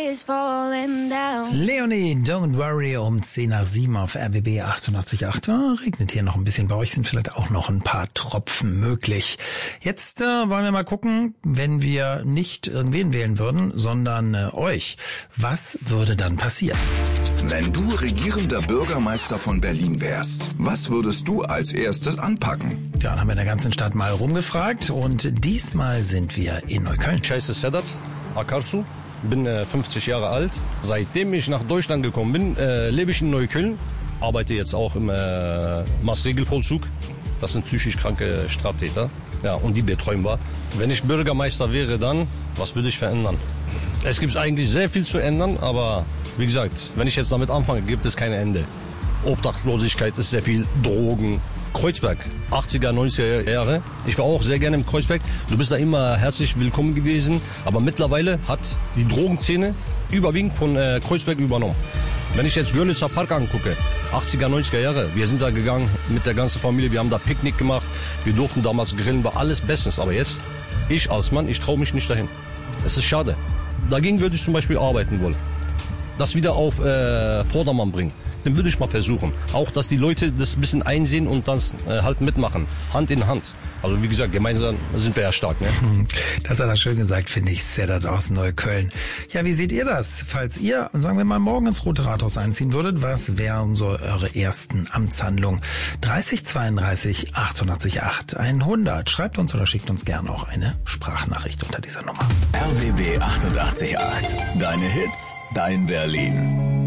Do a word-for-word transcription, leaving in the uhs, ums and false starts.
is falling down. Leonie, don't worry, um zehn nach sieben auf R B B achtundachtzig Komma acht. Ja, regnet hier noch ein bisschen. Bei euch sind vielleicht auch noch ein paar Tropfen möglich. Jetzt äh, wollen wir mal gucken, wenn wir nicht irgendwen wählen würden, sondern äh, euch. Was würde dann passieren? Wenn du regierender Bürgermeister von Berlin wärst, was würdest du als erstes anpacken? Ja, dann haben wir in der ganzen Stadt mal rumgefragt und diesmal sind wir in Neukölln. Ich heiße Sedat Akarsu, bin äh, fünfzig Jahre alt. Seitdem ich nach Deutschland gekommen bin, äh, lebe ich in Neukölln. Arbeite jetzt auch im äh, Maßregelvollzug. Das sind psychisch kranke Straftäter. Ja, und die betreuen wir. Wenn ich Bürgermeister wäre, dann, was würde ich verändern? Es gibt eigentlich sehr viel zu ändern, aber wie gesagt, wenn ich jetzt damit anfange, gibt es kein Ende. Obdachlosigkeit ist sehr viel, Drogen. Kreuzberg, achtziger, neunziger Jahre. Ich war auch sehr gerne im Kreuzberg. Du bist da immer herzlich willkommen gewesen. Aber mittlerweile hat die Drogenszene überwiegend von äh, Kreuzberg übernommen. Wenn ich jetzt Görlitzer Park angucke, achtziger, neunziger Jahre, wir sind da gegangen mit der ganzen Familie, wir haben da Picknick gemacht, wir durften damals grillen, war alles bestens. Aber jetzt, ich als Mann, ich traue mich nicht dahin. Es ist schade. Dagegen würde ich zum Beispiel arbeiten wollen. Das wieder auf äh, Vordermann bringen. Dann würde ich mal versuchen. Auch, dass die Leute das ein bisschen einsehen und das äh, halt mitmachen. Hand in Hand. Also wie gesagt, gemeinsam sind wir ja stark. Ne? Das hat er schön gesagt, finde ich. Sedat aus Neukölln. Ja, wie seht ihr das? Falls ihr, sagen wir mal, morgen ins Rote Rathaus einziehen würdet, was wären so eure ersten Amtshandlungen? dreißig zweiunddreißig achtundachtzig Komma acht hundert. Schreibt uns oder schickt uns gerne auch eine Sprachnachricht unter dieser Nummer. R B B achtundachtzig Komma acht. Deine Hits, dein Berlin.